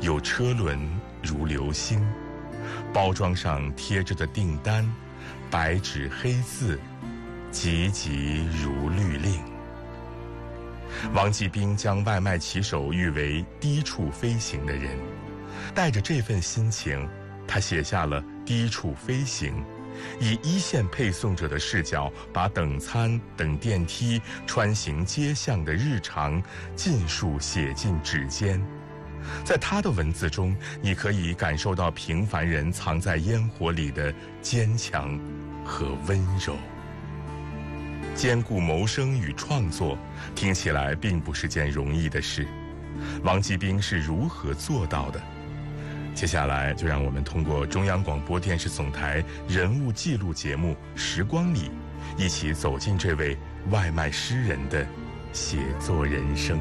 有车轮如流星，包装上贴着的订单，白纸黑字，急急如律令。王继兵将外卖骑手誉为低处飞行的人，带着这份心情，他写下了《低处飞行》，以一线配送者的视角，把等餐、等电梯、穿行街巷的日常尽数写进纸间。在他的文字中，你可以感受到平凡人藏在烟火里的坚强和温柔。兼顾谋生与创作，听起来并不是件容易的事。王继兵是如何做到的？接下来就让我们通过中央广播电视总台人物记录节目《时光里》，一起走进这位外卖诗人的写作人生。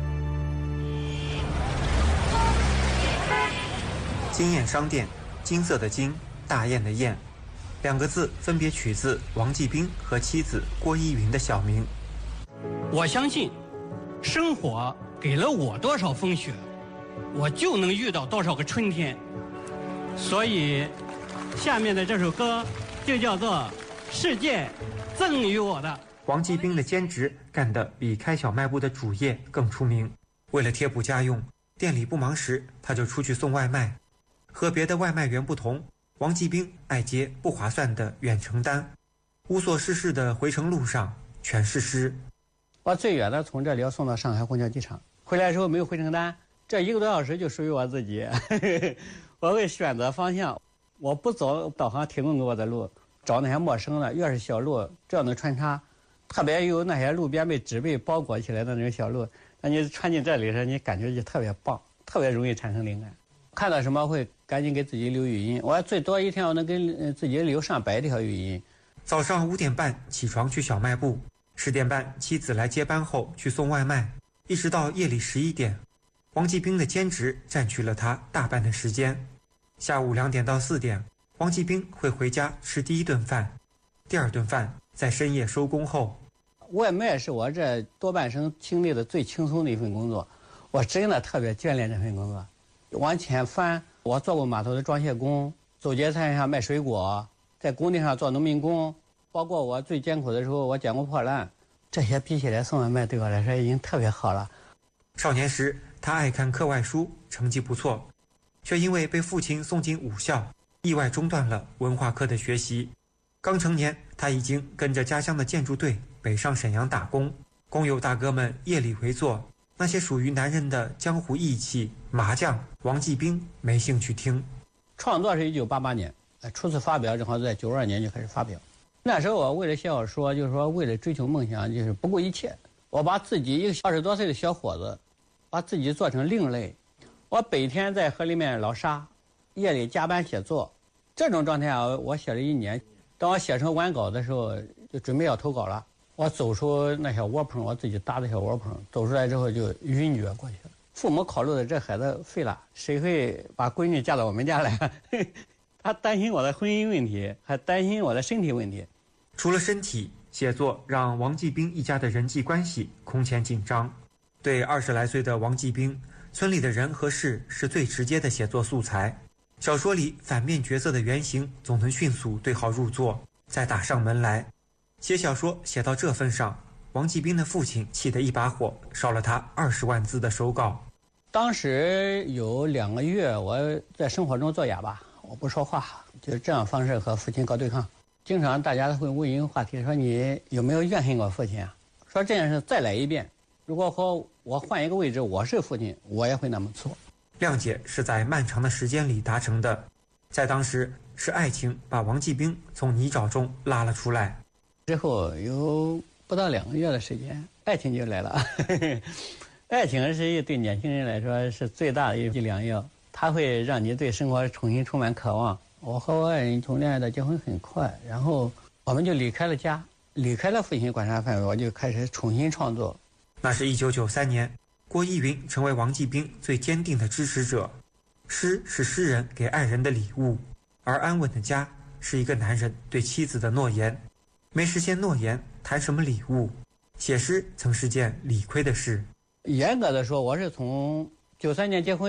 金燕商店，金色的金，大雁的雁，两个字分别取自王继兵和妻子郭依云的小名。 我相信，生活给了我多少风雪，我就能遇到多少个春天。所以，下面的这首歌就叫做《世界赠予我的》。 王继兵的兼职干得比开小卖部的主业更出名。为了贴补家用，店里不忙时，他就出去送外卖。和别的外卖员不同，王继兵爱接不划算的远程单，无所事事的回程路上全是诗。 我最远的从这里要送到上海虹桥机场，回来的时候没有回程单，这1个多小时就属于我自己。我会选择方向，我不走导航提供给我的路，找那些陌生的，越是小路这样的穿插，特别有那些路边被纸被包裹起来的那种小路，那你穿进这里时，你感觉就特别棒，特别容易产生灵感。看到什么会赶紧给自己留语音，我最多一天我能给自己留上100条语音。 早上5点半起床去小卖部，10点半妻子来接班后去送外卖，一直到夜里11点，王继兵的兼职占据了他大半的时间。下午2点到4点，王继兵会回家吃第一顿饭，第二顿饭在深夜收工后。 外卖是我这多半生经历的最轻松的一份工作，我真的特别眷恋这份工作。往前翻，我做过码头的装卸工，走街摊上卖水果，在工地上做农民工，包括我最艰苦的时候，我捡过破烂，这些比起来送外卖对我来说已经特别好了。 少年时，他爱看课外书，成绩不错，却因为被父亲送进武校，意外中断了文化课的学习。刚成年，他已经跟着家乡的建筑队北上沈阳打工，工友大哥们夜里围坐，那些属于男人的江湖义气、麻将，王继兵没兴趣听。 创作是1988年，初次发表正好在92年就开始发表。那时候我为了写小说，就是说为了追求梦想，就是不顾一切。我把自己一个20多岁的小伙子，把自己做成另类。我白天在河里面捞沙，夜里加班写作，这种状态下我写了1年。当我写成完稿的时候，就准备要投稿了。我走出那小窝棚，我自己搭的小窝棚，走出来之后就晕厥过去了。父母考虑的这孩子废了，谁会把闺女嫁到我们家来？他担心我的婚姻问题，还担心我的身体问题。 除了身体，写作让王继兵一家的人际关系空前紧张。对20来岁的王继兵，村里的人和事是最直接的写作素材。小说里反面角色的原型总能迅速对号入座，再打上门来。写小说写到这份上，王继兵的父亲气得一把火，烧了他20万字的手稿。 当时有2个月我在生活中做哑巴，我不说话，就是这样方式和父亲搞对抗。经常大家会问一个话题，说你有没有怨恨过父亲啊？说这件事再来一遍，如果和我换一个位置，我是父亲，我也会那么做。 谅解是在漫长的时间里达成的，在当时是爱情把王继兵从泥沼中拉了出来。 之后有不到2个月的时间，爱情就来了。爱情是对年轻人来说是最大的一剂良药，它会让你对生活重新充满渴望。我和我爱人从恋爱到结婚很快，然后我们就离开了家，离开了父亲管辖范围，我就开始重新创作。 那是1993年，郭依云成为王继兵最坚定的支持者。诗是诗人给爱人的礼物，而安稳的家是一个男人对妻子的诺言。没实现诺言，谈什么礼物？写诗曾是件理亏的事。 严格的说，我是从93年结婚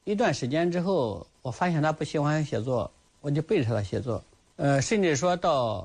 一段时间之后，我发现他不喜欢写作，我就背着他写作。甚至说到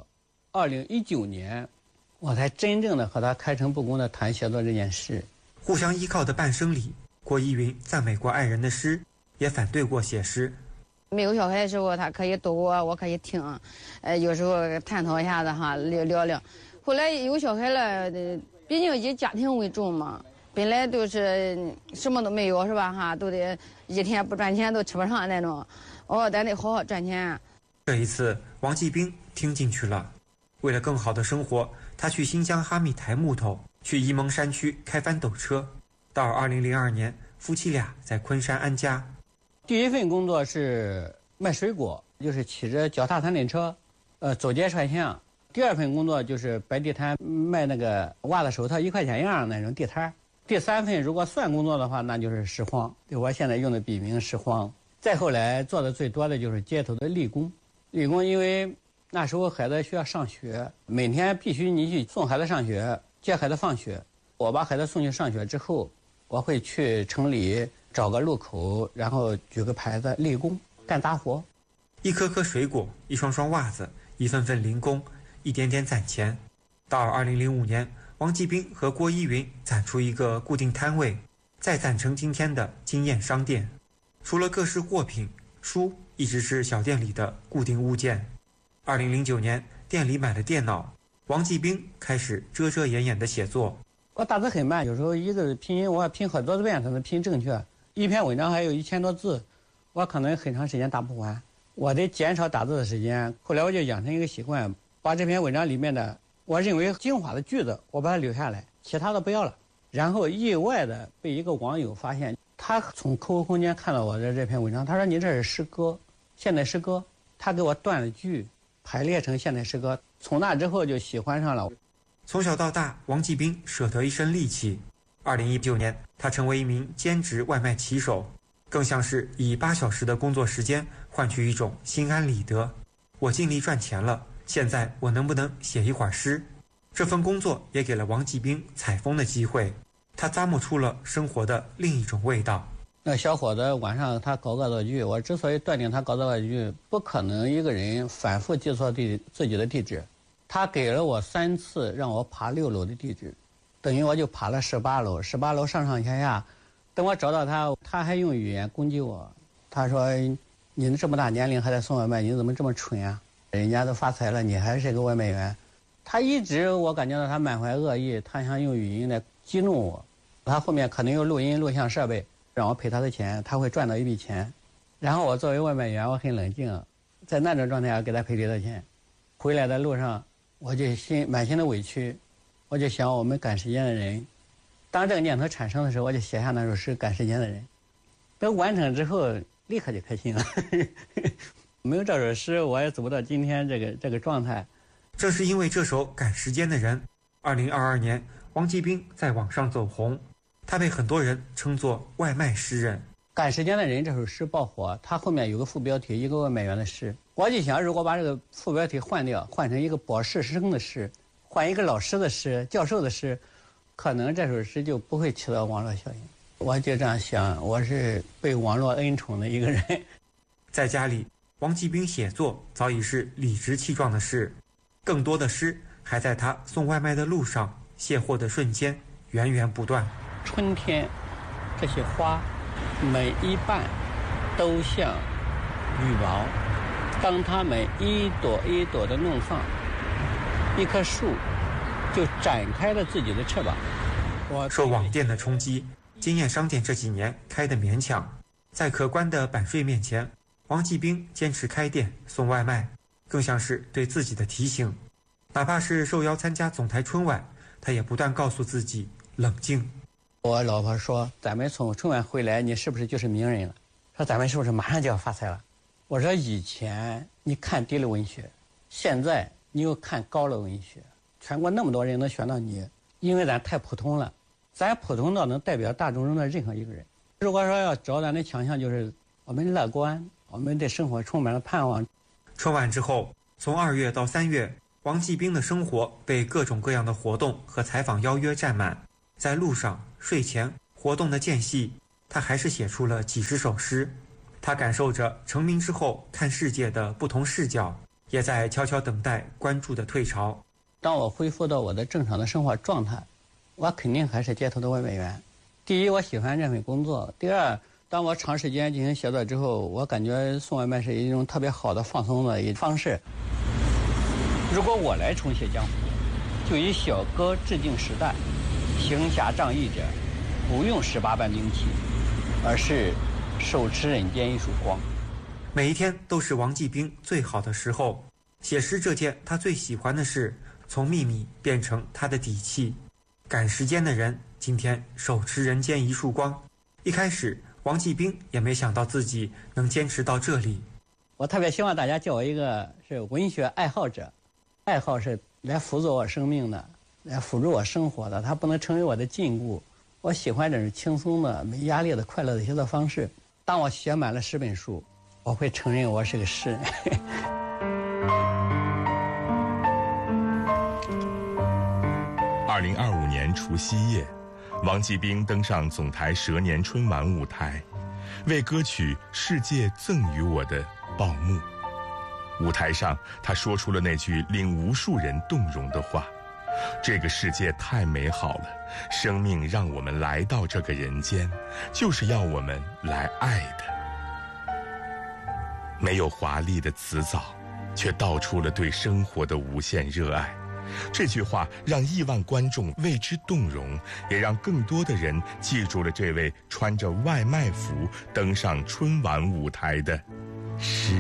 2019年，我才真正的和他开诚布公的谈写作这件事。 互相依靠的半生里，郭依云赞美过爱人的诗，也反对过写诗。 没有小孩的时候，他可以读我可以听，有时候探讨一下子哈，聊聊。后来有小孩了，毕竟以家庭为重嘛，本来都是什么都没有是吧哈，都得一天不赚钱都吃不上那种，咱得好好赚钱。 这一次，王继兵听进去了。为了更好的生活，他去新疆哈密抬木头，去沂蒙山区开翻斗车。到2002年，夫妻俩在昆山安家。 第一份工作是卖水果，就是骑着脚踏三轮车，走街串巷。第二份工作就是摆地摊，卖那个袜子手套1块钱样那种地摊。第三份如果算工作的话，那就是拾荒，我现在用的笔名拾荒。再后来做的最多的就是街头的力工。力工因为那时候孩子需要上学，每天必须你去送孩子上学，接孩子放学。我把孩子送去上学之后，我会去城里找个路口，然后举个牌子，力工干杂活。 一颗颗水果，一双双袜子，一份份零工，一点点攒钱。到2005年，王继兵和郭依云攒出一个固定摊位，再攒成今天的惊艳商店。除了各式货品，书一直是小店里的固定物件。2009年，店里买了电脑，王继兵开始遮遮掩掩的写作。 我打字很慢，有时候一个拼音我要拼好多遍才能拼正确。一篇文章还有1000多字，我可能很长时间打不完。我得减少打字的时间。后来我就养成一个习惯，把这篇文章里面的我认为精华的句子，我把它留下来，其他的不要了。然后意外的被一个网友发现，他从 QQ 空间看到我的这篇文章，他说你这是诗歌，现代诗歌。他给我断了句，排列成现代诗歌。从那之后就喜欢上了。 从小到大，王继兵舍得一身力气。2019年，他成为一名兼职外卖骑手，更像是以8小时的工作时间换取一种心安理得。我尽力赚钱了，现在我能不能写一会儿诗？这份工作也给了王继兵采风的机会，他咂摸出了生活的另一种味道。 那小伙子晚上他搞恶作剧，我之所以断定他搞恶作剧，不可能一个人反复记错自己的地址。他给了我3次让我爬6楼的地址，等于我就爬了18楼，18楼上上下下。等我找到他，他还用语言攻击我。他说：“你这么大年龄还在送外卖，你怎么这么蠢啊？人家都发财了，你还是个外卖员。”他一直我感觉到他满怀恶意，他想用语音来激怒我。他后面可能有录音录像设备，让我赔他的钱，他会赚到一笔钱。然后我作为外卖员，我很冷静，在那种状态下给他赔礼道歉。回来的路上，我就满心的委屈，我就想我们赶时间的人。当这个念头产生的时候，我就写下那首诗《赶时间的人》。等完成之后，立刻就开心了。没有这首诗，我也走不到今天这个状态。 正是因为这首《赶时间的人》，2022年，王继兵在网上走红，他被很多人称作外卖诗人。 赶时间的人这首诗爆火，它后面有个副标题，一个外卖员的诗。我就想，如果把这个副标题换掉，换成一个博士生的诗，换一个老师的诗、教授的诗，可能这首诗就不会起到网络效应。我就这样想，我是被网络恩宠的一个人。 在家里，王继兵写作早已是理直气壮的事，更多的诗还在他送外卖的路上、卸货的瞬间源源不断。 春天，这些花每一瓣都像羽毛，当它们一朵一朵的怒放，一棵树就展开了自己的翅膀。 受网店的冲击，惊艳商店这几年开得勉强，在可观的版税面前，王继兵坚持开店送外卖，更像是对自己的提醒。哪怕是受邀参加总台春晚，他也不断告诉自己冷静。 我老婆说：“咱们从春晚回来，你是不是就是名人了？说咱们是不是马上就要发财了？”我说：“以前你看低楼文学，现在你又看高楼文学，全国那么多人能选到你，因为咱太普通了，咱普通到能代表大众中的任何一个人。如果说要找咱的强项，就是我们乐观，我们对生活充满了盼望。” 春晚之后，从2月到3月，王继兵的生活被各种各样的活动和采访邀约占满，在路上、睡前、活动的间隙， 他还是写出了几十首诗。他感受着成名之后看世界的不同视角，也在悄悄等待关注的退潮。 当我恢复到我的正常的生活状态，我肯定还是街头的外卖员。第一，我喜欢这份工作；第二，当我长时间进行写作之后，我感觉送外卖是一种特别好的放松的一方式。如果我来重写江湖，就以小哥致敬时代，行侠仗义者不用18般兵器，而是手持人间一束光。 每一天都是王继兵最好的时候。写诗这件他最喜欢的事，从秘密变成他的底气。赶时间的人，今天手持人间一束光。一开始，王继兵也没想到自己能坚持到这里。 我特别希望大家叫我一个是文学爱好者，爱好是来辅佐我生命的，来辅助我生活的，它不能成为我的禁锢。我喜欢这种轻松的、没压力的、快乐的写作方式。当我写满了10本书，我会承认我是个诗人。 2025年除夕夜，王继兵登上总台蛇年春晚舞台，为歌曲《世界赠予我的》报幕。舞台上，他说出了那句令无数人动容的话：这个世界太美好了，生命让我们来到这个人间，就是要我们来爱的。没有华丽的辞藻，却道出了对生活的无限热爱。这句话让亿万观众为之动容，也让更多的人记住了这位穿着外卖服登上春晚舞台的诗